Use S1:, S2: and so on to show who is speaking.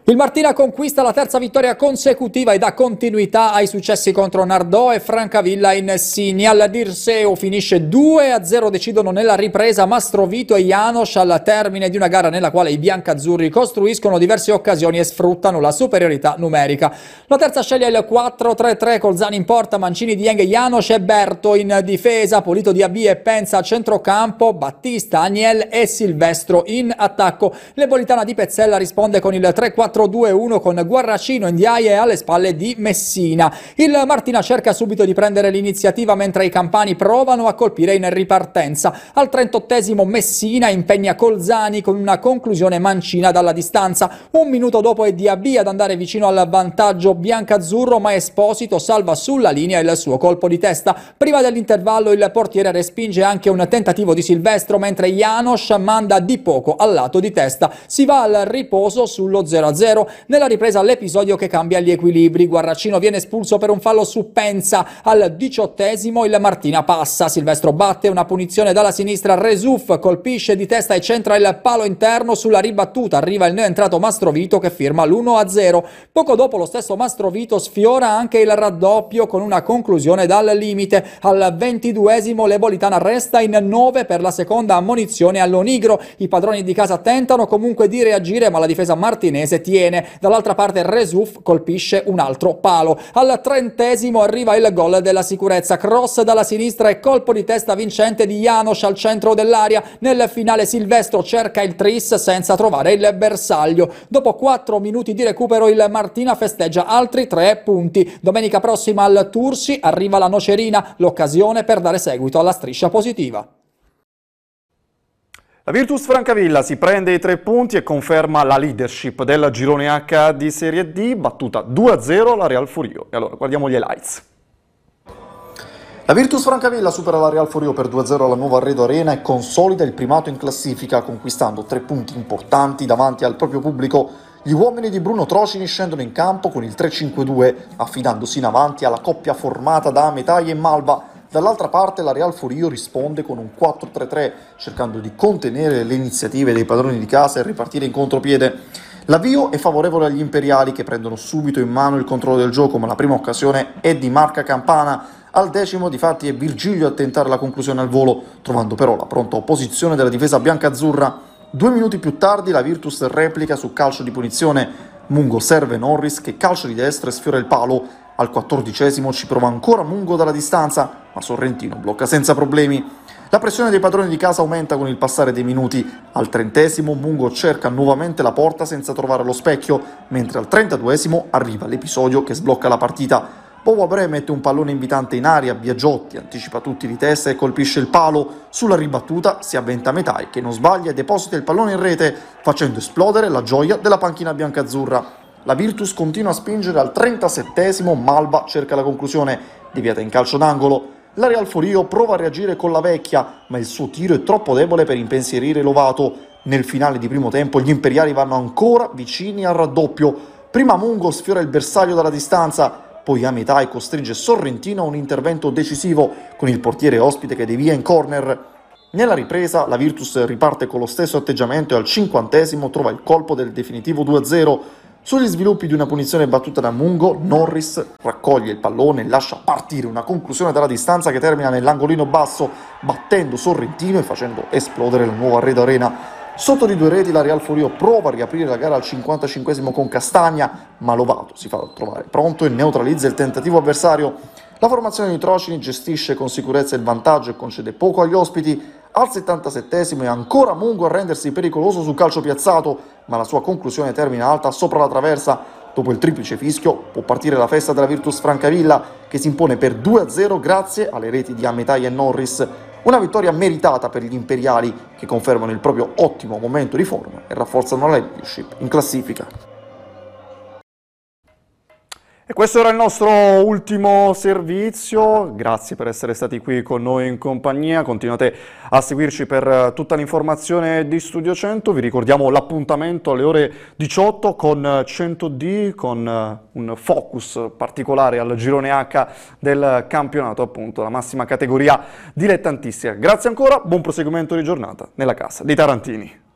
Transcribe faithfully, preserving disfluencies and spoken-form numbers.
S1: Il Martina conquista la terza vittoria consecutiva e dà continuità ai successi contro Nardò e Francavilla in Signi. Al Dirseo finisce due a zero, decidono nella ripresa Mastrovito e János al termine di una gara nella quale i biancazzurri costruiscono diverse occasioni e sfruttano la superiorità numerica. La terza sceglie il quattro tre tre, Colzani in porta, Mancini, Dieng, János e Berto in difesa, Polito, Diaby e Penza a centrocampo, Battista, Aniel e Silvestro in attacco. L'Ebolitana di Pezzella risponde con il tre quattro due uno con Guarracino, Ndiaye alle spalle di Messina. Il Martina cerca subito di prendere l'iniziativa mentre i campani provano a colpire in ripartenza. Al trentottesimo Messina impegna Colzani con una conclusione mancina dalla distanza. Un minuto dopo è Diaby ad andare vicino al vantaggio biancazzurro, ma Esposito salva sulla linea il suo colpo di testa. Prima dell'intervallo il portiere respinge anche un tentativo di Silvestro, mentre János manda di poco al lato di testa. Si va al riposo sullo zero a zero. Nella ripresa l'episodio che cambia gli equilibri. Guarracino viene espulso per un fallo su Penza. Al diciottesimo il Martina passa. Silvestro batte una punizione dalla sinistra. Resuf colpisce di testa e centra il palo interno. Sulla ribattuta arriva il neoentrato Mastrovito che firma l'uno a zero. Poco dopo lo stesso Mastrovito sfiora anche il raddoppio con una conclusione dal limite. Al ventiduesimo l'Ebolitana resta in nove per la seconda ammonizione all'Onigro. I padroni di casa tentano comunque di reagire, ma la difesa martinese tiene. Dall'altra parte Resuf colpisce un altro palo. Al trentesimo arriva il gol della sicurezza. Cross dalla sinistra e colpo di testa vincente di János al centro dell'area. Nel finale Silvestro cerca il tris senza trovare il bersaglio. Dopo quattro minuti di recupero il Martina festeggia altri tre punti. Domenica prossima al Tursi arriva la Nocerina, l'occasione per dare seguito alla striscia positiva.
S2: La Virtus Francavilla si prende i tre punti e conferma la leadership del girone H di Serie D, battuta due a zero la Real Furio. E allora guardiamo gli highlights.
S3: La Virtus Francavilla supera la Real Furio per due a zero alla Nuova Arredo Arena e consolida il primato in classifica, conquistando tre punti importanti davanti al proprio pubblico. Gli uomini di Bruno Trocini scendono in campo con il tre cinque due, affidandosi in avanti alla coppia formata da Ametai e Malva. Dall'altra parte la Real Furio risponde con un quattro tre tre, cercando di contenere le iniziative dei padroni di casa e ripartire in contropiede. L'avvio è favorevole agli imperiali, che prendono subito in mano il controllo del gioco, ma la prima occasione è di Marca Campana. Al decimo difatti è Virgilio a tentare la conclusione al volo, trovando però la pronta opposizione della difesa biancazzurra. Due minuti più tardi la Virtus replica su calcio di punizione. Mungo serve Norris che calcia di destra e sfiora il palo. Al quattordicesimo ci prova ancora Mungo dalla distanza, ma Sorrentino blocca senza problemi. La pressione dei padroni di casa aumenta con il passare dei minuti. Al trentesimo Mungo cerca nuovamente la porta senza trovare lo specchio, mentre al trentaduesimo arriva l'episodio che sblocca la partita. Bobo Abreu mette un pallone invitante in aria, Biagiotti anticipa tutti di testa e colpisce il palo. Sulla ribattuta si avventa Metai che non sbaglia e deposita il pallone in rete, facendo esplodere la gioia della panchina biancazzurra. La Virtus continua a spingere. Al trentasettesimo Malva cerca la conclusione, deviata in calcio d'angolo. La Real Furio prova a reagire con la vecchia, ma il suo tiro è troppo debole per impensierire Lovato. Nel finale di primo tempo gli imperiali vanno ancora vicini al raddoppio. Prima Mungo sfiora il bersaglio dalla distanza, poi Ametai costringe Sorrentino a un intervento decisivo con il portiere ospite che devia in corner. Nella ripresa la Virtus riparte con lo stesso atteggiamento e al cinquantesimo trova il colpo del definitivo due a zero. Sugli sviluppi di una punizione battuta da Mungo, Norris raccoglie il pallone e lascia partire una conclusione dalla distanza che termina nell'angolino basso, battendo Sorrentino e facendo esplodere la Nuova Arredo Arena. Sotto di due reti la Real Furio prova a riaprire la gara al cinquantacinquesimo con Castagna, ma Lovato si fa trovare pronto e neutralizza il tentativo avversario. La formazione di Trocini gestisce con sicurezza il vantaggio e concede poco agli ospiti. Al settantasettesimo è ancora Mungo a rendersi pericoloso sul calcio piazzato, ma la sua conclusione termina alta sopra la traversa. Dopo il triplice fischio può partire la festa della Virtus Francavilla, che si impone per due a zero grazie alle reti di Ametai e Norris. Una vittoria meritata per gli imperiali, che confermano il proprio ottimo momento di forma e rafforzano la leadership in classifica.
S2: E questo era il nostro ultimo servizio, grazie per essere stati qui con noi in compagnia, continuate a seguirci per tutta l'informazione di Studio cento, vi ricordiamo l'appuntamento alle ore diciotto con cento D, con un focus particolare al girone H del campionato, appunto la massima categoria dilettantistica. Grazie ancora, buon proseguimento di giornata nella casa dei Tarantini.